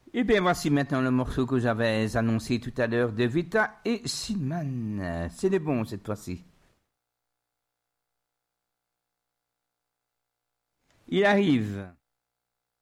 Et bien voici maintenant le morceau que j'avais annoncé tout à l'heure de Vita et Silman. C'est des bons cette fois-ci. Il arrive.